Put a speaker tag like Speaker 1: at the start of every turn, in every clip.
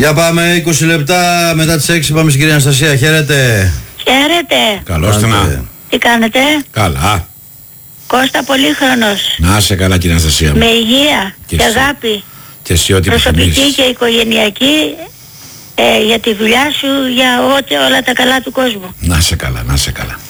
Speaker 1: Για πάμε 20 λεπτά μετά τις 6. Πάμε στην κυρία Αναστασία. Χαίρετε.
Speaker 2: Χαίρετε.
Speaker 3: Καλώς το να.
Speaker 2: Τι κάνετε?
Speaker 3: Καλά.
Speaker 2: Κώστα Πολύχρονος.
Speaker 3: Να είσαι καλά κυρία Αναστασία.
Speaker 2: Με υγεία και
Speaker 3: εσύ.
Speaker 2: αγάπη.
Speaker 3: Και εσύ ό,τι
Speaker 2: προσωπική
Speaker 3: επιθυμείς.
Speaker 2: και οικογενειακή, για τη δουλειά σου, για όλα τα καλά του κόσμου.
Speaker 3: Να είσαι καλά, να είσαι καλά.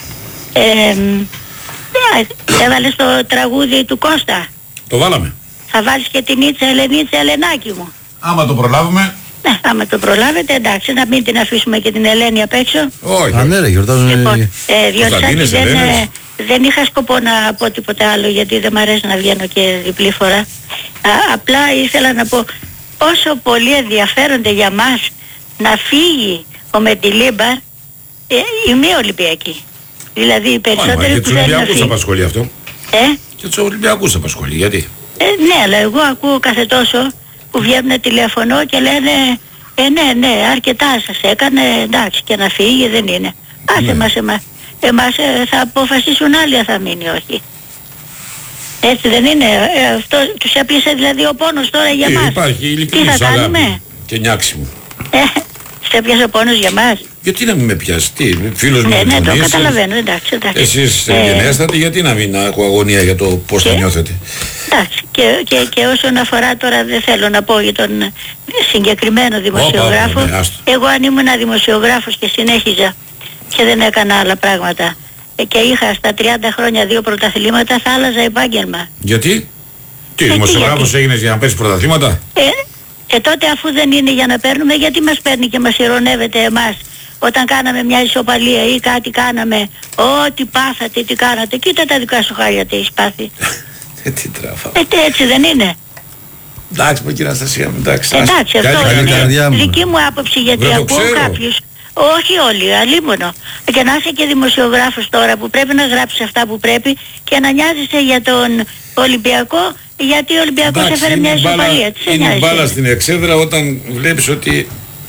Speaker 2: Έβαλες το τραγούδι του Κώστα.
Speaker 3: Το βάλαμε.
Speaker 2: Θα βάλεις και την Νίτσα Ελενίτσα Ελενάκη μου.
Speaker 3: Άμα το προλάβουμε.
Speaker 2: Ναι, άμα το προλάβετε, εντάξει, να μην την αφήσουμε και την Ελένη απ' έξω.
Speaker 3: Όχι.
Speaker 1: Α, ναι, ρε, γιορτάζουν.
Speaker 2: Λοιπόν, διότι
Speaker 3: Κωνσταντίνες, Ελένες.
Speaker 2: δεν είχα σκοπό να πω τίποτα άλλο, γιατί δεν μ' αρέσει να βγαίνω και διπλή φορά. Απλά ήθελα να πω πόσο πολύ ενδιαφέρονται για μας να φύγει ο Μεντιλίμπαρ οι μη Ολυμπιακοί. Δηλαδή οι περισσότεροι
Speaker 3: Και
Speaker 2: που
Speaker 3: τους
Speaker 2: θέλουν να
Speaker 3: Ολυμπιακούς
Speaker 2: φύγουν.
Speaker 3: απασχολεί αυτό. Και τους Ολυμπιακούς απασχολεί. Γιατί?
Speaker 2: Ναι, αλλά εγώ ακούω κάθε τόσο που βγαίνουν τηλέφωνο και λένε ναι, αρκετά σας έκανε, εντάξει, και να φύγει δεν είναι. Άσε μας, εμάς θα αποφασίσουν άλλοι αν θα μείνει, όχι. Έτσι δεν είναι? Αυτό τους έπιασε δηλαδή ο πόνος τώρα για μας.
Speaker 3: Υπάρχει
Speaker 2: Τι
Speaker 3: ειλικρινής
Speaker 2: θα κάνουμε?
Speaker 3: αγάπη και νιάξιμο.
Speaker 2: Σε έπιασε ο πόνος για μας.
Speaker 3: Γιατί να μην με πιάσει, τι, φίλος μου
Speaker 2: Ναι, το
Speaker 3: γειτονίας,
Speaker 2: καταλαβαίνω, εντάξει.
Speaker 3: εσείς γενέστατοι, γιατί να μην έχω αγωνία για το πώς θα νιώθετε.
Speaker 2: Εντάξει, και όσον αφορά τώρα, δεν θέλω να πω για τον συγκεκριμένο δημοσιογράφο.
Speaker 3: ναι, άστο.
Speaker 2: Εγώ αν ήμουν δημοσιογράφος και συνέχιζα και δεν έκανα άλλα πράγματα και είχα στα 30 χρόνια 2 πρωταθλήματα, θα άλλαζα επάγγελμα.
Speaker 3: Γιατί? Τι,
Speaker 2: Γιατί?
Speaker 3: δημοσιογράφος έγινες για να παίρνεις πρωταθλήματα?
Speaker 2: Τότε αφού δεν είναι για να παίρνουμε, γιατί μας παίρνει και μας ειρωνεύεται εμάς όταν κάναμε μια ισοπαλία ή κάτι κάναμε? Ό,τι πάθατε, τι κάνατε, κοίτα τα δικά σου χάλια τι έχεις πάθει.
Speaker 3: Τι τράφα.
Speaker 2: Έτσι δεν είναι?
Speaker 3: Εντάξει, κύριε Αναστασία, εντάξει.
Speaker 2: Εντάξει, αυτό είναι δική μου άποψη, γιατί
Speaker 3: Δεν το
Speaker 2: ακούω
Speaker 3: ξέρω.
Speaker 2: κάποιους, όχι όλοι, αλίμονο, και να είσαι και δημοσιογράφος τώρα που πρέπει να γράψεις αυτά που πρέπει και να νοιάζεσαι για τον Ολυμπιακό, γιατί ο Ολυμπιακός έφερε μια ισοπαλία. Τι σε
Speaker 3: είναι
Speaker 2: νοιάζει?
Speaker 3: μπάλα στην εξέδρα όταν βλέπεις ότι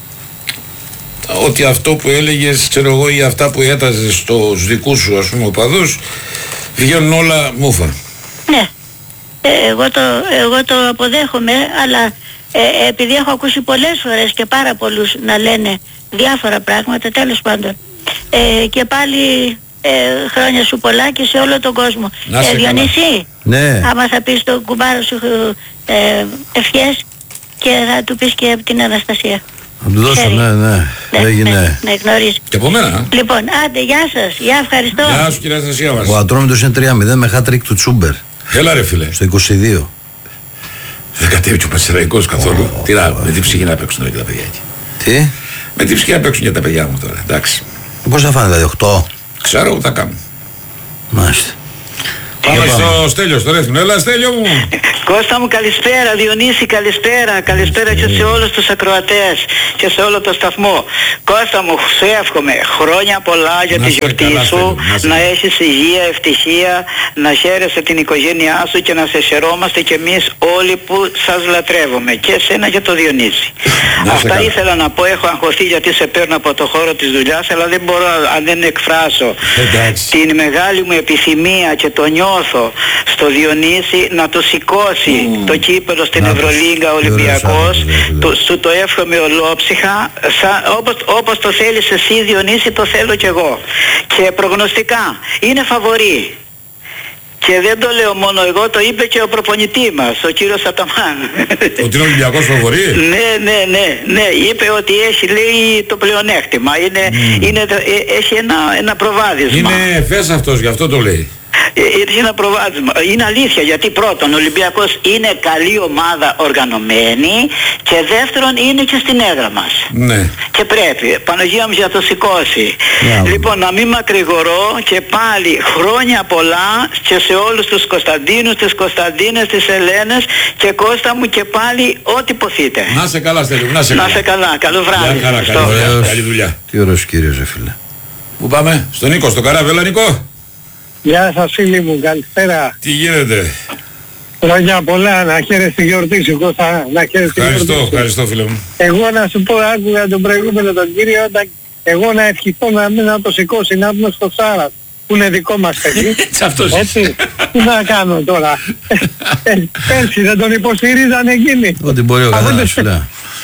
Speaker 3: αυτό που έλεγες, ξέρω εγώ, ή αυτά που έταζες στους δικούς σου, ας πούμε, οπαδούς, βγαίνουν όλα μούφα.
Speaker 2: Ναι, εγώ το αποδέχομαι, αλλά επειδή έχω ακούσει πολλές φορές και πάρα πολλούς να λένε διάφορα πράγματα, τέλος πάντων, και πάλι χρόνια σου πολλά και σε όλο τον κόσμο. Διονύση,
Speaker 1: ναι.
Speaker 2: άμα θα πεις τον κουμπάρο σου ευχές και θα του πεις και από την Αναστασία.
Speaker 1: Θα του δώσω, ναι. Έγινε.
Speaker 2: Ναι, γνωρίζει.
Speaker 3: Και από μένα.
Speaker 2: Λοιπόν, άντε, γεια σας, γεια, ευχαριστώ.
Speaker 3: Γεια σου, κυρία Αναστασία μας.
Speaker 1: Ο Ατρόμητος είναι 3-0 με χάτρικ του Τσούμπερ
Speaker 3: Έλα ρε φίλε.
Speaker 1: στο 22.
Speaker 3: Δεν κατέβηκε ο Πασιραϊκός καθόλου. Τι να, με τι ψυχή να παίξουν τώρα και τα παιδιά εκεί.
Speaker 1: Τι?
Speaker 3: Με τι ψυχή να παίξουν για τα παιδιά μου τώρα, εντάξει.
Speaker 1: Πώς θα φάνε δηλαδή, 8?
Speaker 3: Ξέρω που θα κάνουν.
Speaker 1: Μάλιστα.
Speaker 3: Πάμε στο Στέλιο, στο Ρέθμινο. Έλα Στέλιο μου.
Speaker 4: Κώστα μου, καλησπέρα. Διονύση, καλησπέρα. Καλησπέρα και σε όλους τους ακροατές και σε όλο το σταθμό. Κώστα μου, σου εύχομαι χρόνια πολλά για τη γιορτή σου, να έχεις υγεία, ευτυχία, να χαίρεσαι την οικογένειά σου και να σε χαιρόμαστε κι εμείς όλοι που σας λατρεύουμε. Και εσένα και το Διονύση. Αυτά ήθελα να πω. Έχω αγχωθεί γιατί σε παίρνω από το χώρο της δουλειάς, αλλά δεν μπορώ αν δεν εκφράσω την μεγάλη μου επιθυμία και το νιώθω στο Διονύση να το σηκώσει το κύπελλο στην Ευρωλίγκα Ολυμπιακός. Σου το εύχομαι ολόψυχα, όπως το θέλεις εσύ Διονύση, το θέλω κι εγώ. Και προγνωστικά είναι φαβορί. Και δεν το λέω μόνο εγώ, το είπε και ο προπονητή μας, ο κύριος Αταμάν.
Speaker 3: Ότι είναι Ολυμπιακός φαβορί?
Speaker 4: Ναι, είπε ότι έχει, λέει, το πλεονέκτημα, έχει ένα προβάδισμα.
Speaker 3: Είναι εφές αυτός, γι' αυτό το λέει.
Speaker 4: Έχει ένα προβάδισμα. Είναι αλήθεια, γιατί πρώτον ο Ολυμπιακός είναι καλή ομάδα οργανωμένη και δεύτερον είναι και στην έδρα μας.
Speaker 3: Ναι.
Speaker 4: Και πρέπει, Παναγία μου, για το σηκώσει. Λοιπόν, να μην μακρηγορώ και πάλι χρόνια πολλά και σε όλους τους Κωνσταντίνους, τις Κωνσταντίνες, τις Ελένες και Κώστα μου και πάλι ό,τι ποθείτε.
Speaker 3: Να σε καλά Στέλιο, να σε
Speaker 4: καλά. Καλό βράδυ.
Speaker 3: Καλή δουλειά.
Speaker 1: Τι ωραίος κύριος, φίλε.
Speaker 3: Πού πάμε? Στον Νίκο, στον Καράβι. Έλα Νίκο.
Speaker 5: Γεια σας φίλοι μου, καλησπέρα.
Speaker 3: Τι γίνεται?
Speaker 5: Χρόνια πολλά, να χαίρεσαι τη γιορτή σου Κώστα, να χαίρεσαι τη γιορτή σου.
Speaker 3: Ευχαριστώ φίλε μου.
Speaker 5: Εγώ να σου πω, άκουγα τον προηγούμενο τον κύριο, εγώ να ευχηθώ να το σηκώσει, να πούμε στο Σάρα, που είναι δικό μας παιδί. Έτσι, τι να κάνω τώρα. Πέρσι δεν τον υποστηρίζαν εκείνοι.
Speaker 1: Ό,τι μπορεί ο καθένας, φίλε.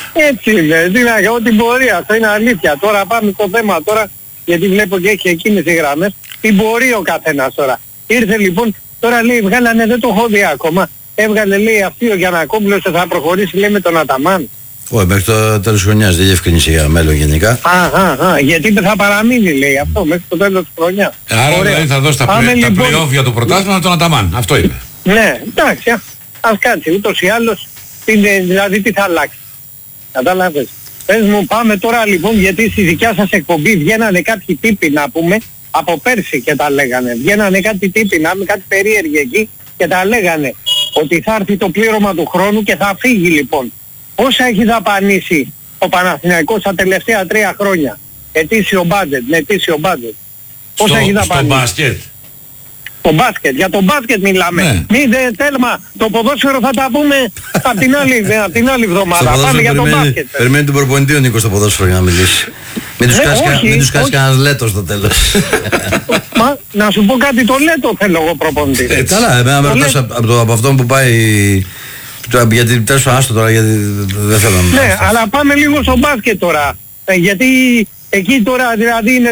Speaker 5: Έτσι είναι, ό,τι μπορεί, αυτό είναι αλήθεια. Τώρα πάμε στο θέμα τώρα, γιατί βλέπω και έχει εκείνες οι γραμμές. Τι μπορεί ο καθένας τώρα. Ήρθε λοιπόν, τώρα λέει βγάλανε, δεν το έχω δει ακόμα. Έβγαλε λέει αυτή ο Γιαννακόπουλος θα προχωρήσει λέει με τον Αταμάν.
Speaker 1: Όχι, μέχρι το τέλος της χρονιάς δεν διευκρίνησε για μέλλον γενικά.
Speaker 5: Γιατί θα παραμείνει λέει αυτό μέχρι το τέλος της χρονιάς.
Speaker 3: Άρα δηλαδή θα δώσει τα play-off για το πρωτάθλημα με τον Αταμάν. Αυτό είπε.
Speaker 5: Ναι, εντάξει, ας κάτσει. Ούτως ή άλλως, δηλαδή τι θα αλλάξει. Κατάλαβες. Πες μου, πάμε τώρα λοιπόν, γιατί στη δικιά σας εκπομπή βγαίνανε κάποιοι τύποι να πούμε, από πέρσι και τα λέγανε. Βγαίνανε κάτι τύποι να με κάτι περίεργοι εκεί και τα λέγανε ότι θα έρθει το πλήρωμα του χρόνου και θα φύγει λοιπόν. Πόσα έχει δαπανίσει ο Παναθηναϊκός τα τελευταία 3 χρόνια. Ετήσιο budget. Πόσα έχει δαπανίσει.
Speaker 3: Στο μπάσκετ.
Speaker 5: Το μπάσκετ, για το μπάσκετ μιλάμε.
Speaker 3: Ναι.
Speaker 5: Τέλμα, το ποδόσφαιρο θα τα πούμε απ' την άλλη εβδομάδα. Πάμε για το μπάσκετ.
Speaker 1: Περιμένει τον προπονητή ο Νίκος στο ποδόσφαιρο για να μιλήσει. Μην τους κάσει κανένας λέτος στο τέλος.
Speaker 5: Μα να σου πω κάτι, το λέτο θέλω εγώ προπονητή.
Speaker 1: Καλά, εμένα με ρωτάς από αυτόν που πάει. Γιατί τέλος άστο τώρα, γιατί δεν θέλω να.
Speaker 5: Ναι, αλλά πάμε λίγο στο μπάσκετ τώρα. Γιατί εκεί τώρα δηλαδή είναι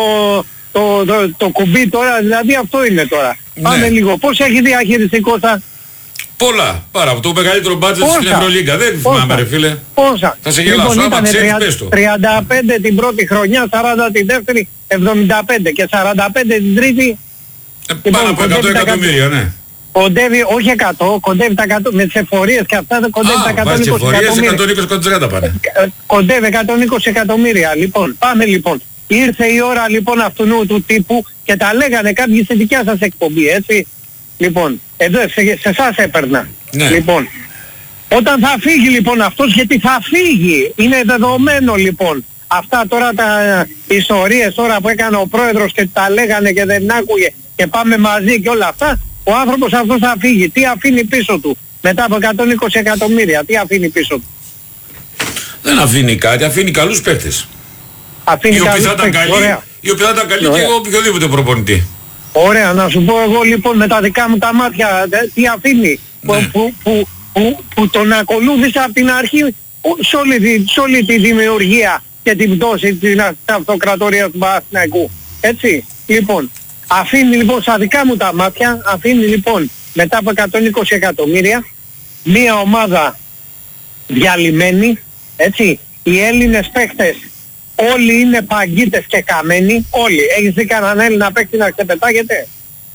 Speaker 5: το κουμπί τώρα, δηλαδή αυτό είναι τώρα. Ναι. Πάμε λίγο. Πώς έχει διαχειριστεί Κώστα?
Speaker 3: Πολλά. Πάρα από το μεγαλύτερο μπάτζετ στην Ευρωλίγκα. Δεν θυμάμαι ρε φίλε.
Speaker 5: Πόσα?
Speaker 3: Θα σε γελάσω. Άμα ξέρεις πες το.
Speaker 5: 35 την πρώτη χρονιά, 40 την δεύτερη, 75 και 45 την τρίτη.
Speaker 3: Πάνω από 100 εκατομμύρια, ναι.
Speaker 5: Κοντεύει, όχι 100, κοντεύει τα 100, με τις εφορίες και αυτά κοντεύει τα 120 εκατομμύρια.
Speaker 3: 120% πάνε.
Speaker 5: Κοντεύει 120 εκατομμύρια. Λοιπόν, πάμε λοιπόν. Ήρθε η ώρα λοιπόν αυτού του τύπου και τα λέγανε κάποιοι στη δικιά σας εκπομπή, έτσι. Λοιπόν, εδώ σε εσάς έπαιρνα.
Speaker 3: Ναι.
Speaker 5: Λοιπόν, όταν θα φύγει λοιπόν αυτός, γιατί θα φύγει, είναι δεδομένο λοιπόν. Αυτά τώρα τα ιστορίες τώρα που έκανε ο πρόεδρος και τα λέγανε και δεν άκουγε και πάμε μαζί και όλα αυτά, ο άνθρωπος αυτός θα φύγει. Τι αφήνει πίσω του μετά από 120 εκατομμύρια, τι αφήνει πίσω του?
Speaker 3: Δεν αφήνει κάτι, αφήνει καλούς παίκτες. Οι οποίοι θα ήταν καλοί και εγώ οποιοδήποτε προπονητή.
Speaker 5: Ωραία, να σου πω εγώ λοιπόν με τα δικά μου τα μάτια τι αφήνει, ναι. που τον ακολούθησα από την αρχή σε όλη τη δημιουργία και την πτώση της αυτοκρατορίας του Παναθηναϊκού. Έτσι, λοιπόν, αφήνει λοιπόν στα δικά μου τα μάτια, αφήνει λοιπόν μετά από 120 εκατομμύρια μία ομάδα διαλυμένη, έτσι, οι Έλληνες παίκτες όλοι είναι παγκίτες και καμένοι, όλοι. Έχεις δει κανέναν Έλληνα παίκτη να ξεπετάγεται?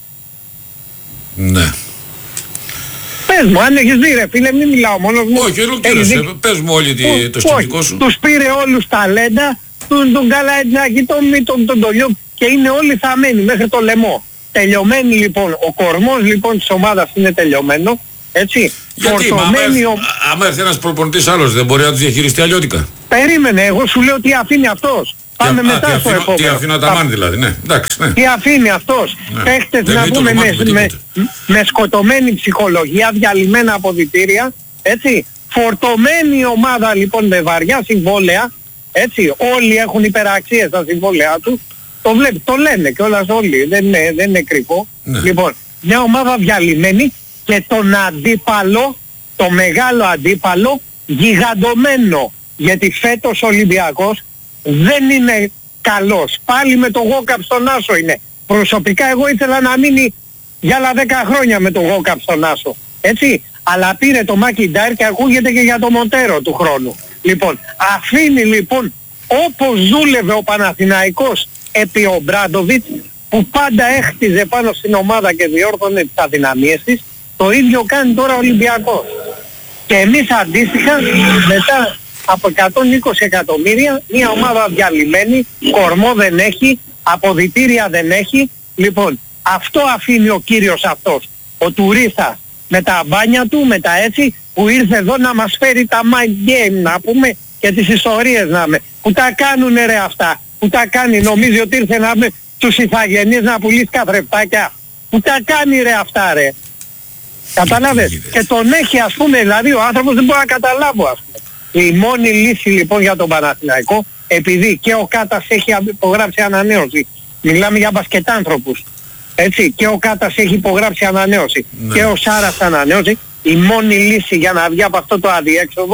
Speaker 3: Ναι.
Speaker 5: Πες μου, αν έχεις δει ρε φίλε, μην μιλάω μόνος μου.
Speaker 3: Όχι, ολοκλήρωσε, πες μου όλοι το σκηνικό σου.
Speaker 5: Τους πήρε όλους ταλέντα, τον Καλαϊτζάκη, τον Τολιό και είναι όλοι θαμμένοι μέχρι το λαιμό. Τελειωμένοι λοιπόν, ο κορμός λοιπόν της ομάδας είναι τελειωμένο, έτσι.
Speaker 3: Γιατί, άμα έρθει ένας προπονητής άλλος δεν μπορεί να τους διαχειριστεί αλλιώτικα.
Speaker 5: Περίμενε, εγώ σου λέω τι αφήνει αυτός. Πάμε μετά στο επόμενο.
Speaker 3: Τι αφήνει ο Αταμάν δηλαδή, ναι. Εντάξει, ναι.
Speaker 5: Τι αφήνει αυτός. Ναι. Παίχτες να πούμε με σκοτωμένη ψυχολογία, διαλυμένα αποδυτήρια, έτσι. Φορτωμένη ομάδα λοιπόν με βαριά συμβόλαια, έτσι. Όλοι έχουν υπεραξίες στα συμβόλαια τους. Το βλέπει, το λένε κιόλας όλοι, δεν είναι κρυφό. Ναι. Λοιπόν, μια ομάδα διαλυμένη και τον αντίπαλο, το μεγάλο αντίπαλο, γιγαντωμένο. Γιατί φέτος ο Ολυμπιακός δεν είναι καλός. Πάλι με το Γόκαπ στον Άσο είναι. Προσωπικά εγώ ήθελα να μείνει για άλλα 10 χρόνια με το Γόκαπ στον Άσο. Έτσι. Αλλά πήρε το Μακιντάρ και ακούγεται και για το Μοντέρο του χρόνου. Λοιπόν, αφήνει λοιπόν όπως δούλευε ο Παναθηναϊκός επί ο Μπράντοβιτς, που πάντα έχτιζε πάνω στην ομάδα και διόρθωνε τις αδυναμίες της, το ίδιο κάνει τώρα ο Ολυμπιακός. Και εμείς αντίστοιχα μετά από 120 εκατομμύρια, μια ομάδα διαλυμένη, κορμό δεν έχει, αποδυτήρια δεν έχει. Λοιπόν, αυτό αφήνει ο κύριος αυτός, ο τουρίστας, με τα μπάνια του, με τα έτσι, που ήρθε εδώ να μας φέρει τα mind game να πούμε και τις ιστορίες να πούμε. Που τα κάνουνε ρε αυτά, που τα κάνει, νομίζει ότι ήρθε να με τους ηθαγενείς να πουλήσει καθρεφτάκια. Που τα κάνει ρε αυτά ρε. Κατάλαβες. Και τον έχει ας πούμε, δηλαδή ο άνθρωπος δεν μπορεί να καταλάβω ας πούμε. Η μόνη λύση λοιπόν για τον Παναθηναϊκό, επειδή και ο Κάτας έχει υπογράψει ανανέωση, μιλάμε για μπασκετάνθρωπους, έτσι, και ο Κάτας έχει υπογράψει ανανέωση, ναι, και ο Σάρας ανανέωση, η μόνη λύση για να βγει από αυτό το αδιέξοδο,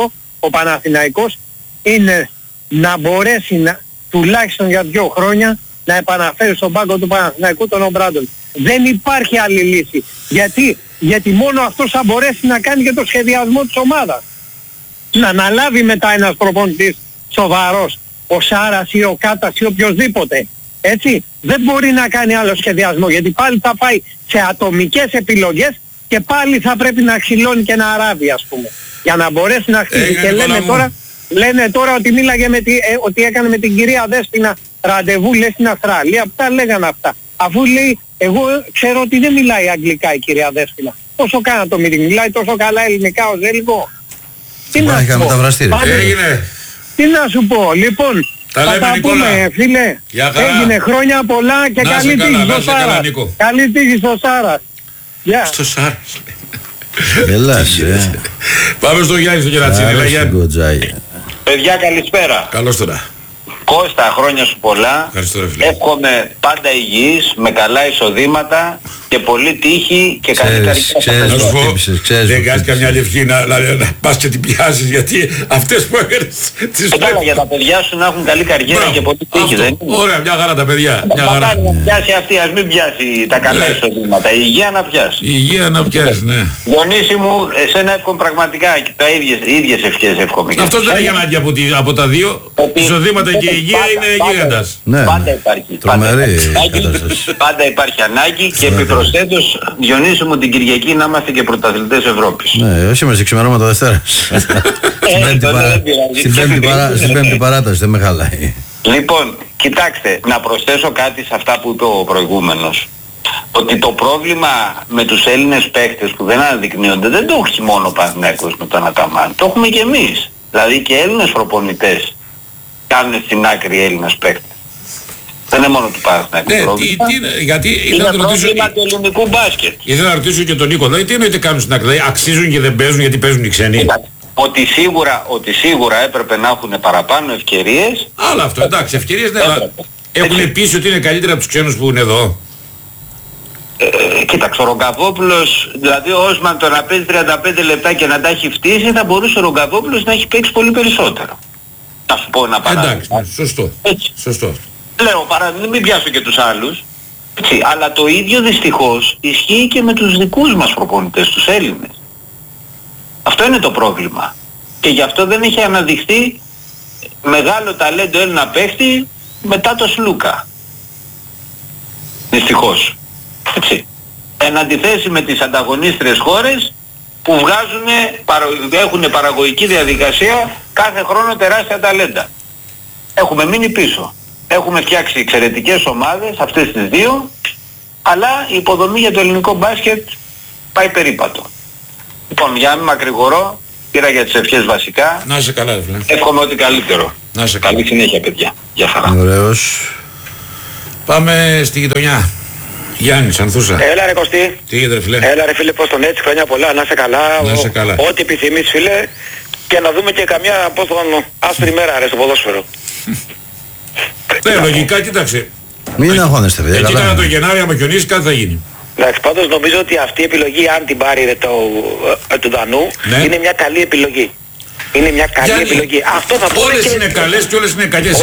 Speaker 5: ο Παναθηναϊκός είναι να μπορέσει τουλάχιστον για 2 χρόνια να επαναφέρει στον πάγκο του Παναθηναϊκού τον Ομπράντον. Δεν υπάρχει άλλη λύση. Γιατί μόνο αυτός θα μπορέσει να κάνει και το σχεδιασμό της ομάδας. Να αναλάβει μετά ένας προπονητής σοβαρός, ο Σάρας ή ο Κάτας ή οποιοσδήποτε. Έτσι, δεν μπορεί να κάνει άλλο σχεδιασμό, γιατί πάλι θα πάει σε ατομικές επιλογές και πάλι θα πρέπει να ξυλώνει και να αράβει, ας πούμε, για να μπορέσει να χτίσει. Και λένε τώρα ότι μίλαγε ότι έκανε με την κυρία Δέσποινα ραντεβού, λέει, στην Αυστραλία. Αυτά λέγανε αυτά. Αφού λέει, εγώ ξέρω ότι δεν μιλάει αγγλικά η κυρία Δέσποινα. Πόσο κάνα το meeting, μιλάει τόσο καλά ελληνικά ως Έλληνο. Τι να σου πω. Τι να σου πω, λοιπόν. Θα τα πούμε, φίλε. Έγινε χρόνια πολλά και καλή τύχη στο Σάρας. Καλή τύχη στο Σάρας.
Speaker 3: Στο Σάρας.
Speaker 1: Γελάς,
Speaker 3: Πάμε στο Γιάννη στο Κερατσίνη.
Speaker 4: Παιδιά, καλησπέρα.
Speaker 3: Καλώς τώρα.
Speaker 4: Κώστα, χρόνια σου πολλά. Εύχομαι πάντα υγιής, με καλά εισοδήματα και πολύ τύχη και καλή καριέρα.
Speaker 3: Δεν κάνεις καμιά λευκή να πας και την πιάσεις, γιατί αυτές που έκανες τις
Speaker 4: βλέπεις. Για τα παιδιά σου να έχουν καλή καριέρα και πολύ τύχη, δεν είναι?
Speaker 3: Ωραία, μια χαρά τα παιδιά.
Speaker 4: Να πιάσει αυτή, ας μην πιάσει τα καλά εισοδήματα. Η υγεία να πιάσει.
Speaker 3: Η υγεία να πιάσει, ναι.
Speaker 4: Διονύση μου, εσένα εύχομαι πραγματικά και τα ίδιες ευχές εύχομαι.
Speaker 3: Αυτό δεν έχει ανάγκη από τα δύο. Εισοδήματα και η υγεία είναι γίγαντας.
Speaker 4: Πάντα υπάρχει. Πάντα υπάρχει ανάγκη και επιπροσθέτως, Διονύση μου, την Κυριακή να είμαστε και πρωταθλητές Ευρώπης.
Speaker 1: Ναι, όχι είμαστε ξημερώματα Δευτέρας. Στην πέμπτη παράταση, δεν με χαλάει.
Speaker 4: Λοιπόν, κοιτάξτε, να προσθέσω κάτι σε αυτά που είπε ο προηγούμενος. Ότι το πρόβλημα με τους Έλληνες παίκτες που δεν αναδεικνύονται δεν το έχει μόνο ο Παναθηναϊκός με τον Αταμάν. Το έχουμε και εμείς. Δηλαδή και Έλληνες προπονητές κάνουν στην άκρη Έλληνες παίκτες. Δεν είναι μόνο του Παναθηναϊκού πρόβλημα.
Speaker 3: Γιατί
Speaker 4: είναι πρόβλημα του ελληνικού μπάσκετ.
Speaker 3: Ήθελα να ρωτήσω και τον Νίκο, τι εννοείται κάνουν στην άκρη? Αξίζουν και δεν παίζουν γιατί παίζουν οι ξένοι?
Speaker 4: Ότι σίγουρα έπρεπε να έχουν παραπάνω ευκαιρίες.
Speaker 3: Άλλα αυτό, εντάξει, ευκαιρίες δεν έχουν πείσει ότι είναι καλύτερα από τους ξένους που είναι εδώ.
Speaker 4: Κοίταξε, ο Ρογκαβόπουλος, δηλαδή ο Όσμαν το να παίζει 35 λεπτά και να τα έχει φτύσει, θα μπορούσε ο Ρογκαβόπουλος να έχει παίξει πολύ περισσότερο. Να σου πω ένα παράδειγμα.
Speaker 3: Εντάξει, σωστό.
Speaker 4: Λέω, μην πιάσω και τους άλλους. Έτσι, αλλά το ίδιο δυστυχώς ισχύει και με τους δικούς μας προπονητές, τους Έλληνες. Αυτό είναι το πρόβλημα. Και γι' αυτό δεν έχει αναδειχθεί μεγάλο ταλέντο Έλληνα παίχτη μετά το Σλούκα. Δυστυχώς. Έτσι. Εν αντιθέσει με τις ανταγωνίστριες χώρες που έχουν παραγωγική διαδικασία κάθε χρόνο τεράστια ταλέντα. Έχουμε μείνει πίσω. Έχουμε φτιάξει εξαιρετικές ομάδες, αυτές τις δύο, αλλά η υποδομή για το ελληνικό μπάσκετ πάει περίπατο. Λοιπόν, για να μην μακρηγορώ, πήρα για τις ευχές βασικά.
Speaker 3: Να είσαι καλά, φίλε.
Speaker 4: Εύχομαι ό,τι καλύτερο.
Speaker 3: Να είσαι καλά.
Speaker 4: Καλή συνέχεια, παιδιά. Γεια χαρά.
Speaker 1: Ωραίος.
Speaker 3: Πάμε στη γειτονιά. Γιάννης, Ανθούσα.
Speaker 6: Έλα ρε Κωστή.
Speaker 3: Τι γίνεται, φίλε?
Speaker 6: Έλα ρε φίλε, πώς τον έτσι, χρόνια πολλά, να είσαι καλά.
Speaker 3: Να είσαι καλά.
Speaker 6: Ό,τι επιθυμείς, φίλε. Και να δούμε και καμιά, πώς τον άσπρη μέρα ρε στο ποδόσφαιρο.
Speaker 3: Ναι, λογικά, κοίταξε.
Speaker 1: Μην αγχώνεστε, παιδιά.
Speaker 3: Εκεί κάνα το Γενάρη, άμα χιονίσει, κάτι θα γίνει.
Speaker 6: Εντάξει, πάντως νομίζω ότι αυτή η επιλογή, αν την πάρει του Δανού, είναι μια καλή επιλογή. Είναι μια καλή επιλογή. Αυτό θα πούμε.
Speaker 3: Όλες είναι καλές και όλες είναι κακές.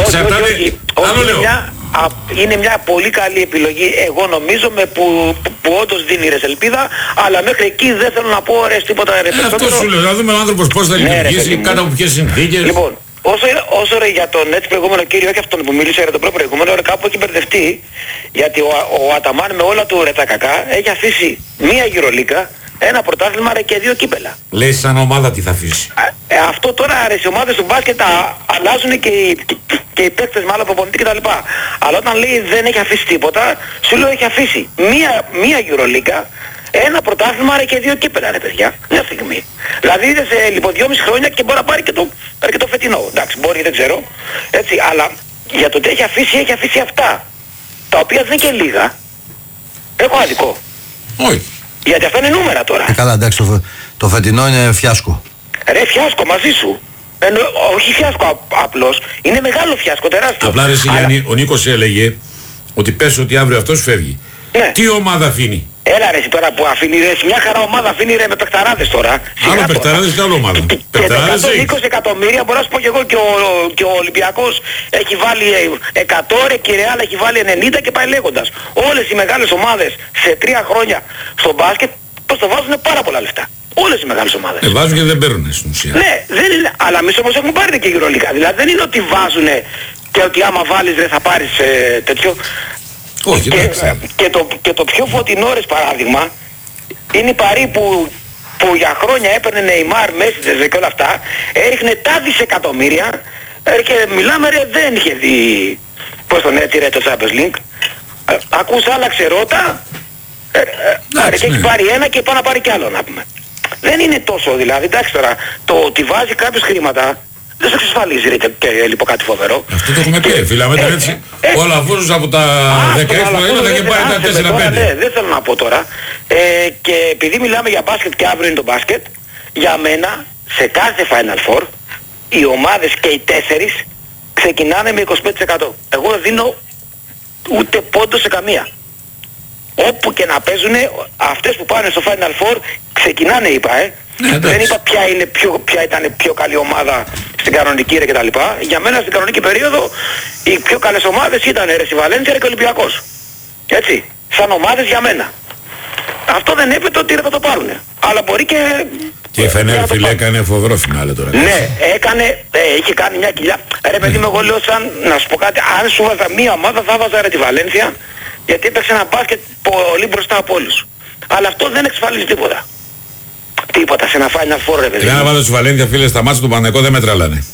Speaker 6: Είναι μια πολύ καλή επιλογή, εγώ νομίζω, που όντως δίνει ρε ελπίδα, αλλά μέχρι εκεί δεν θέλω να πω ρε τίποτα ρε περισσότερο.
Speaker 3: Αυτό σου λέω, να δούμε ο άνθρωπος πώς θα λειτουργήσει, κάτω από ποιες συνθήκες.
Speaker 6: Λοιπόν, όσο ρε για τον έτσι προηγούμενο κύριο, όχι αυτόν που μίλησε για τον προηγούμενο, ρε κάπου έχει μπερδευτεί, γιατί ο Αταμάν με όλα του ρε τα κακά έχει αφήσει μία γυρολίκα, ένα πρωτάθλημα ρε και 2 κύπελα.
Speaker 3: Λέει σαν ομάδα τι θα αφήσει.
Speaker 6: Αυτό τώρα ρε, σε ομάδες του μπάσκετ αλλάζουν και οι παίκτες με άλλα προπονητή κτλ. Αλλά όταν λέει δεν έχει αφήσει τίποτα, σου λέω έχει αφήσει μία Euroliga, ένα πρωτάθλημα ρε και 2 κύπελα ρε παιδιά. Μια στιγμή. Δηλαδή είδε σε λοιπόν 2,5 χρόνια και μπορεί να πάρει και το φετινό. Εντάξει, μπορεί, δεν ξέρω. Έτσι, αλλά για το τι έχει αφήσει αυτά. Τα οποία δεν είναι και λίγα. Έχω άδικο.
Speaker 3: Όχι.
Speaker 6: Γιατί αυτά είναι νούμερα τώρα.
Speaker 1: Καλά, εντάξει, το φετινό είναι φιάσκο.
Speaker 6: Ρε φιάσκο μαζί σου. Όχι φιάσκο απλώς. Είναι μεγάλο φιάσκο, τεράστιο.
Speaker 3: Απλά ρε Γιάννη, ο Νίκος έλεγε ότι πες ότι αύριο αυτός φεύγει. Ναι. Τι ομάδα αφήνει?
Speaker 6: Έλα ρε τώρα που αφήνει ρε, μια χαρά ομάδα αφήνει ρε με παιχταράδες τώρα.
Speaker 3: Άλλο παιχταράδες και άλλο ομάδα.
Speaker 6: Και 120 εκατομμύρια μπορώ να σου πω και εγώ και ο Ολυμπιακός έχει βάλει 100 ρε και η Ρεάλ έχει βάλει 90 και πάει λέγοντας. Όλες οι μεγάλες ομάδες σε 3 χρόνια στο μπάσκετ πώς το βάζουν πάρα πολλά λεφτά. Όλες οι μεγάλες ομάδες.
Speaker 3: Βάζουν και δεν παίρνουν στην ουσία.
Speaker 6: Ναι, δεν είναι, αλλά εμείς όμως έχουμε πάρει και γυρολικά. Δηλαδή δεν είναι ότι βάζουν και ότι άμα βάλεις δεν θα πάρεις τέτοιο.
Speaker 3: Όχι,
Speaker 6: και το πιο φωτεινό ρες παράδειγμα είναι η Παρί που για χρόνια έπαιρνε Νεϊμάρ, Μέση και όλα αυτά, έριχνε τα δισεκατομμύρια και μιλάμε ρε δεν είχε δει πώς τον έτσι ρε το Champions League. Ακούς άλλαξε ρότα και έχει πάρει ένα και πάει να πάρει κι άλλο να πούμε. Δεν είναι τόσο δηλαδή, εντάξει τώρα, το ότι βάζει κάποιος χρήματα δεν σε εξασφαλίζει ρε και λοιπόν κάτι φοβερό.
Speaker 3: Αυτό το έχουμε πει, φίλα, μέτρα έτσι. Όλα αφούς από τα 16 προϊόντα και πάει τα 4-5.
Speaker 6: Δεν θέλω να πω τώρα. Και επειδή μιλάμε για μπάσκετ και αύριο είναι το μπάσκετ, για μένα σε κάθε Final Four οι ομάδες και οι 4 ξεκινάνε με 25%. Εγώ δεν δίνω ούτε πόντο σε καμία. Όπου και να παίζουν, αυτές που πάνε στο Final Four ξεκινάνε είπα δεν είπα ποια ήταν πιο καλή ομάδα στην κανονική ρε κτλ. Για μένα στην κανονική περίοδο οι πιο καλές ομάδες ήταν ρε η Βαλένθια και ο Ολυμπιακός. Έτσι, σαν ομάδες για μένα. Αυτό δεν έπεται ότι θα το πάρουν. Αλλά μπορεί και...
Speaker 3: Και η Φενέρ φίλε έκανε φοβερό φινάλε τώρα.
Speaker 6: Ναι, είχε κάνει μια κοιλιά. Ρε παιδί μου εγώ λέω σαν, να σου πω κάτι, αν σου βάζα μία ομάδα θα βάζα ρε τη Βαλένθια, γιατί έπαιξε ένα μπάσκετ πολύ μπροστά από όλους. Αλλά αυτό δεν εξασφαλίζει τίποτα. Τίποτα σε ένα Final Four ρε παιδί.
Speaker 3: Εμένα βάζω στη Βαλένθια φίλε, στα μάτια του Παναθηναϊκού δεν με τρελάνε.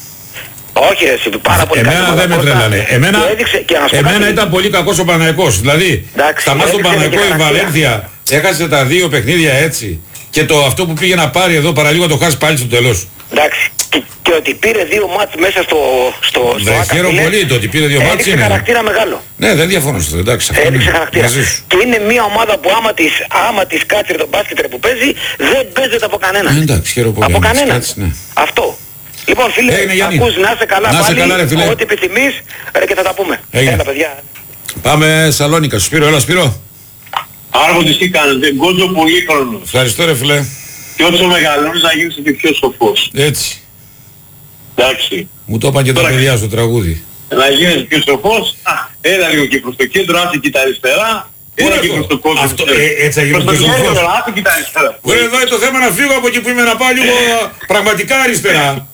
Speaker 6: Όχι ρε, πάρα πολύ
Speaker 3: κακό. Εμένα δεν με τρελάνε. Εμένα ήταν πολύ κακός ο Παναθηναϊκός. Δηλαδή, στα μάτια του Παναθηναϊκού η Βαλένθια έχασε τα 2 παιχνίδια έτσι. Και αυτό που πήγε να πάρει εδώ παραλίγο το χάσει πάλι στο τέλος.
Speaker 6: Εντάξει. Και ότι πήρε 2 μάτς μέσα στο
Speaker 3: δεν χαίρομαι πολύ το ότι πήρε 2 μάτς είναι.
Speaker 6: Έδειξε χαρακτήρα μεγάλο.
Speaker 3: Ναι, δεν διαφωνώ στο εντάξει.
Speaker 6: Έδειξε χαρακτήρα. Και είναι μια ομάδα που άμα της κάτσει το μπάσκετ που παίζει, δεν παίζεται από κανέναν.
Speaker 3: Εντάξει, χαίρομαι πολύ.
Speaker 6: Από κανέναν. Αυτό. Λοιπόν φίλε, ακούς να είσαι καλά πάλι, ό,τι επιθυμείς και θα τα πούμε. Έλα παιδιά.
Speaker 3: Πάμε Σαλόνικα, Σπύρο, έλα Σπύρο.
Speaker 7: Άρχοντες τι κάνετε, γκόντζο πολύχρονος.
Speaker 3: Ευχαριστώ ρε φίλε.
Speaker 7: Και όσο μεγαλώνεις να γίνεις και πιο σοφός.
Speaker 3: Έτσι.
Speaker 7: Εντάξει.
Speaker 3: Μου το είπαν και τα παιδιά στο τραγούδι.
Speaker 7: Να γίνεις πιο σοφός, έλα λίγο και προς το κέντρο, άσε και τα αριστερά. Έλα και προς το κόσμο.
Speaker 3: Αυτό, έτσι θα γίνω πιο σοφός.
Speaker 7: Άσε και τα αριστερά.
Speaker 3: Εδώ είναι το θέμα να φύγω από εκεί που είμαι να πάω λίγο πραγματικά αριστερά.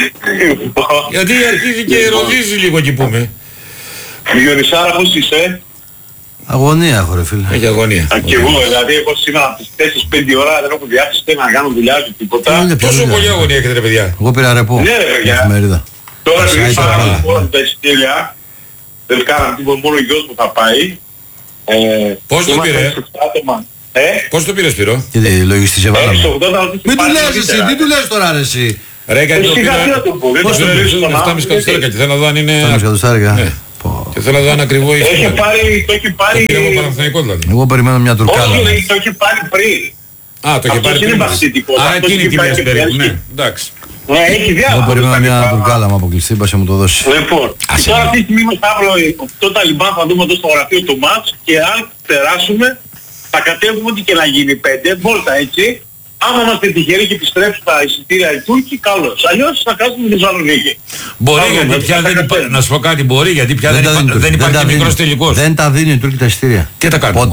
Speaker 3: Γιατί αρχίζει και ροδίζει λίγο εκεί που είμαι.
Speaker 7: Διονυσάρα πώς είσαι?
Speaker 1: Αγωνία έχω ρε φίλε.
Speaker 3: Έχει αγωνία.
Speaker 7: Και εγώ δηλαδή έχω σήμερα από τις 4-5 ώρα δεν έχω διάθεση να κάνω δουλειά του τίποτα.
Speaker 3: Πόσο πολύ αγωνία έχετε ρε παιδιά?
Speaker 1: Εγώ πήρα ρεπό.
Speaker 7: Ναι ρε παιδιά. Τώρα επειδή πάραμε όλα τα εισιτήρια δεν κάναμε τίποτα, μόνο ο γιος μου θα πάει.
Speaker 3: Πώς το πήρε? Πώς το πήρε Σπύρο?
Speaker 1: Γιατί λογιστήσε βάλαμε. Μην του λες εσύ, τι του λες τώρα ρε εσύ.
Speaker 3: Ρε γιατί το πήρα. Πώς το πήρε? 7,5 εκατοστάρικα και θέλω να δω αν είναι...
Speaker 1: 7,5 εκατοστάρικα.
Speaker 3: Και θέλω να δω αν ακριβό
Speaker 7: το έχει πάρει...
Speaker 1: Εγώ περιμένω μια τουρκάλα.
Speaker 7: Όχι, το έχει πάρει πριν.
Speaker 3: Α, το έχει πάρει πριν. Α, εκείνη η τιμή περίπου, ναι. Εντάξει.
Speaker 7: Ναι, έχει διάβαση.
Speaker 1: Εγώ περιμένω μια τουρκάλα μου αποκλειστεί, είπα σε μου το δώσει.
Speaker 7: Λοιπόν, τώρα αυτή τη στιγμή είμαστε αύριο, το Ταλιμπάν θα δούμε εδώ στο γραφείο του μάτς και αν περάσουμε θα κατέβουμε ό,τι και να γίνει 5 βόλτα έτσι. Άμα είμαστε τυχεροί και επιστρέψουν τα εισιτήρια οι Τούρκοι, καλώς. Αλλιώς θα κάνουμε τη Θεσσαλονίκη.
Speaker 3: Μπορεί γιατί πια δεν υπάρχει, να σου πω κάτι, μπορεί γιατί πια δεν υπάρχει μικρός τελικός.
Speaker 1: Δεν τα δίνει οι Τούρκοι τα εισιτήρια.
Speaker 3: Τι τα κάνουν?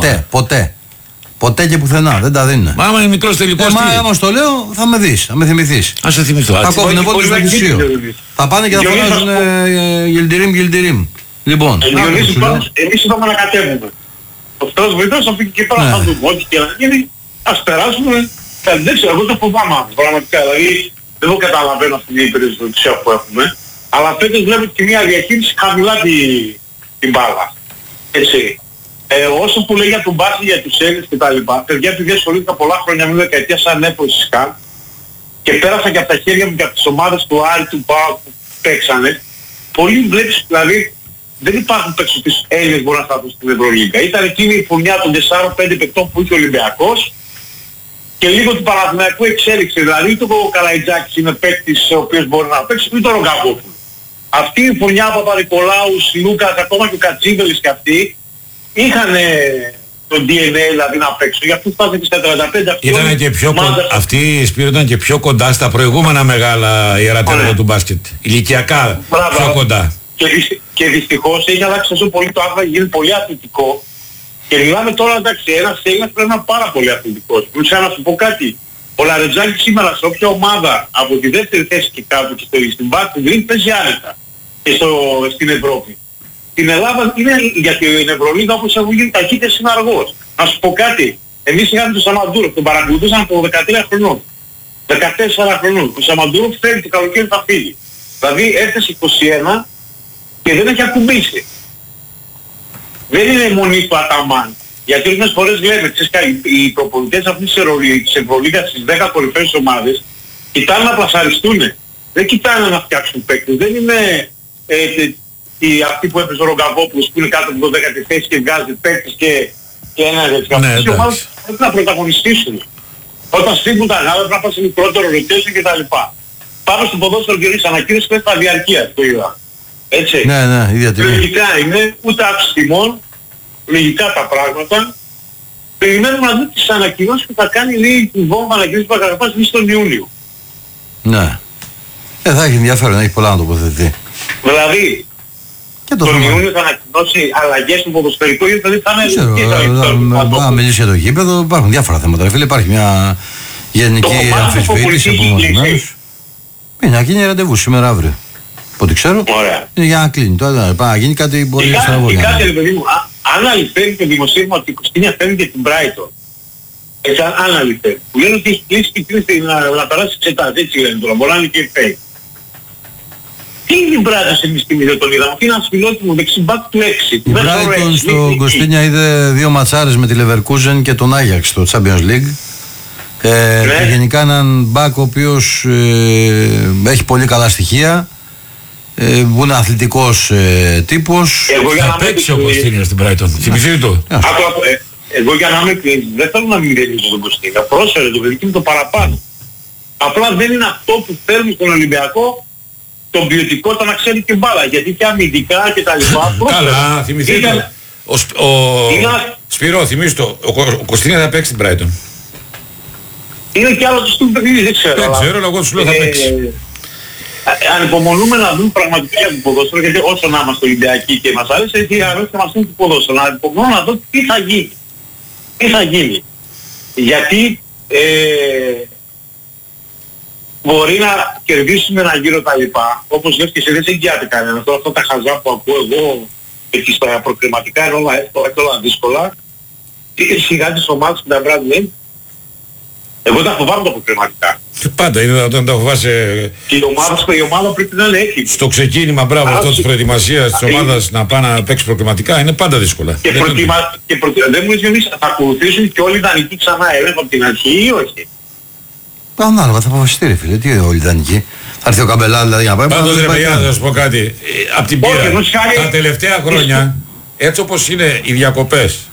Speaker 1: Ποτέ και πουθενά, δεν τα δίνουν.
Speaker 3: Μα άμα είναι μικρός τελικός τι?
Speaker 1: Άμα στο λέω θα με δεις, θα με θυμηθείς.
Speaker 3: Ας σε θυμηθώ.
Speaker 1: Θα κόβουν εγώ το Βελγισίο. Θα πάνε και θα φωνάζουν Γιλντιρίμ. Λοιπόν.
Speaker 7: Εμείς είπαμε να κατέβουμε. Ο Θεός βοηθός θα πει και πέρα θα δούμε ό,τι και να γίνει. Ας περάσουμε. Δεν ξέρω, εγώ το φοβάμαι πραγματικά, δηλαδή δεν το καταλαβαίνω αυτή την υπηρεσία που έχουμε, αλλά φέτος βλέπω και μια διαχείριση χαμηλά την μπάλα. Έτσι. Όσο που λέει για τον μπάσκετ, για τους Έλληνες και τα λοιπά, παιδιά επειδή ασχολήθηκα πολλά χρόνια με δεκαετία σαν έπος σκαν και πέρασα και από τα χέρια μου και από τις ομάδες του Άρη, του ΠΑΟΚ που παίξανε, πολλοί βλέπεις δηλαδή δεν υπάρχουν παίκτες της Έλληνες μπορούν να σταθούν στην Ευρωλίγκα. Ήταν εκείνη η φωνιά των 4-5 παικτών που είχε ο Ολυμπιακός και λίγο του Παναθηναϊκού εξέλιξη, δηλαδή ούτε ο Καλαϊτζάκης είναι παίκτης ο οποίος μπορεί να παίξει, ούτε ο Ρογκαπόπουλος. Αυτή η φωνιά Παπα-Νικολάου, Λούκας, ακόμα και ο Κατσίβελης και αυτοί είχαν το DNA δηλαδή να παίξω. Γι' αυτό φτάσαμε και στα 35.
Speaker 3: Ήταν και πιο αυτή η Σπύρο ήταν και πιο κοντά στα προηγούμενα μεγάλα ιερατέρματα του μπάσκετ. Ηλικιακά πιο κοντά.
Speaker 7: Και δυστυχώς έχει αλλάξει τόσο πολύ το άθλημα, γίνει πολύ αθλητικό. Και μιλάμε τώρα, εντάξει, ένας Έλληνας πρέπει να είναι πάρα πολύ αθλητικός. Πρέπει να σου πω κάτι. Ο Λαρετζάκης σήμερα σε όποια ομάδα από τη δεύτερη θέση και κάτω και στην Βάρτη Γκριν παίζει άνετα και στην Ευρώπη. Στην Ελλάδα είναι γιατί η Ευρωλίγα όπως έχουν γίνει ταχύτερες είναι αργός. Να σου πω κάτι. Εμείς είχαμε τον Σαμαντούροφ, τον παρακολουθούσαν από 13 χρονών. 14 χρονών. Ο Σαμαντούροφ φέρει το καλοκαίρι θα φύγει. Δηλαδή έφτασε 21 και δεν έχει ακουμπήσει. Δεν είναι η μονή του Αταμάν. Γιατί ορισμένες φορές λέμε, οι προπονητές αυτής της Ευρωλίγας στις 10 κορυφαίες ομάδες κοιτάνε να πλασαριστούν. Δεν κοιτάνε να φτιάξουν παίκτες. Δεν είναι αυτοί που έπαιζε ο Ρογκαβόπουλος που είναι κάτω από το 10η θέση και βγάζει παίκτες και ένα τέτοιο. Αυτές οι ομάδες πρέπει να πρωταγωνιστήσουν. Όταν στείλουν τα γάλα πρέπει να πάνε σε μικρότερο rotation κτλ. Πάμε στο ποδόσφαιρο και ρίξα ανακοίνωση και στα διαρκεία το είδα. Έτσι.
Speaker 1: Ναι, ιδιαίτερα.
Speaker 7: Λογικά είναι, ούτε άψη τιμών, λογικά τα πράγματα. Περιμένουμε να δούμε τις ανακοινώσεις που θα κάνει λέει η βόμβα ανακοινώσεις που θα καταπάσει στον Ιούνιο.
Speaker 1: Ναι. Θα έχει ενδιαφέρον, έχει πολλά να τοποθετηθεί.
Speaker 7: Δηλαδή, τον Ιούνιο θα ανακοινώσει αλλαγές στο ποδοσφαιρικό γιατί δηλαδή θα είναι...
Speaker 1: Αν μιλήσει για το γήπεδο υπάρχουν διάφορα θέματα. Φίλε, υπάρχει μια γενική αμφισβήτηση από μαθημένους. Είναι να γίνει ραντεβού σήμερα αύριο. Από ό,τι ξέρω, είναι για να κλείνει. Τώρα πάει να γίνει κάτι πολύ στραβό.
Speaker 7: Και κάτι ρε παιδί μου, αν αληθεύει το δημοσίευμα ότι η Κωστίνια φέρνει και την Brighton, έτσι αν αληθεύει, που λένε ότι έχει κλείσει και κλείσει να περάσει εξετάσεις, έτσι λένε τώρα, μπορεί να είναι και fake. Τι είναι η Brighton σε εμείς την τον είδαμε, είναι ένας φιλότιμο δεξιμπάκ του 6.
Speaker 1: Η Brighton στο Κωστίνια είδε 2 ματσάρες με τη Leverkusen και τον Άγιαξ στο Champions League. Και γενικά έναν μπακ ο οποίος έχει πολύ καλά στοιχεία. Που είναι αθλητικός τύπος.
Speaker 3: Θα παίξει ο Κωστίνια στην Brighton. Θυμηθείτε το.
Speaker 7: Εγώ για να είμαι κλείσει, δεν θέλω να μην τελειώσω τον Κωστίνια. Πρόσφερε το παιδί μου το παραπάνω. Απλά δεν είναι αυτό που θέλουμε στον Ολυμπιακό, τον ποιοτικότητα να ξέρει και μπάλα. Γιατί και αμυντικά και τα λοιπά.
Speaker 3: Καλά, θυμηθείτε το. Σπύρο, θυμίσου το. Ο Κωστίνια θα παίξει στην Brighton.
Speaker 7: Είναι και άλλο το στυλ παιχνίδι, δεν ξέρω.
Speaker 3: Δεν ξέρω, αλλά εγώ του λέω θα παίξει.
Speaker 7: Ανυπομονούμε να δούμε πραγματικά για το ποδόσφαιρο, γιατί όσο να είμαστε Ολυμπιακοί και μας άρεσε, έχει αρέσει και μας είναι το ποδόσφαιρο. Ανυπομονούμε να δω τι θα γίνει. Τι θα γίνει. Γιατί μπορεί να κερδίσουμε ένα γύρο τα λοιπά, όπως λες και εσύ δεν σε εγγυάται κανένας. Τώρα αυτά τα χαζά που ακούω εγώ και στα προκριματικά είναι όλα εύκολα και όλα δύσκολα. Και σιγά τις ομάδες που τα βράδυ εγώ τα φοβάμαι τα προκριματικά.
Speaker 3: Πάντα είναι όταν τα φοβάσαι.
Speaker 7: Και η ομάδα πρέπει να είναι έτοιμη.
Speaker 3: Στο ξεκίνημα, μπράβο, αυτό της προετοιμασίας της ομάδας να πάει να παίξει προκριματικά είναι πάντα δύσκολα.
Speaker 7: Και δεν μου λες θα ακολουθήσουν και όλοι οι ιδανικοί ξανά έλεγχο από την αρχή ή όχι.
Speaker 1: Ανάλογα, θα αποφασιστεί ρε φίλε, τι όλοι οι ιδανικοί. Θα έρθει ο Καμπελά δηλαδή να πάει.
Speaker 3: Πάντως ρε παιδιά, θα σας πω κάτι. Απ' την πείρα, τα τελευταία χρόνια, έτσι όπως είναι οι διακοπές